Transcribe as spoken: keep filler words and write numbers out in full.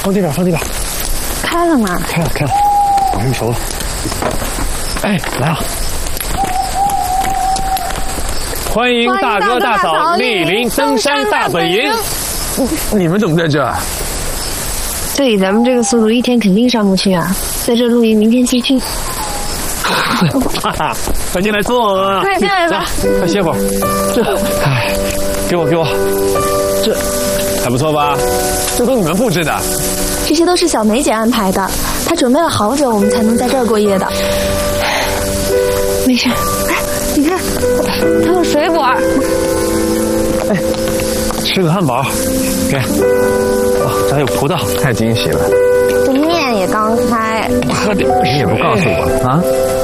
放这边，放这边。 开了吗？ 开了，开了，我预熟了。哎，来了！欢迎大哥大嫂莅临登山大本营。你们怎么在这？ 对，咱们这个速度一天肯定上不去啊，在这露营，明天继续。 哈哈，快进来坐。 快进来吧， 快歇会儿。这，哎，给我给我，这还不错吧？这都你们布置的。 这些都是小梅姐安排的，她准备了好久，我们才能在这儿过夜的。没事，哎，你看，还有水果。 哎，吃个汉堡，给。哦，这还有葡萄，太惊喜了。 这面也刚开， 喝点。你也不告诉我啊？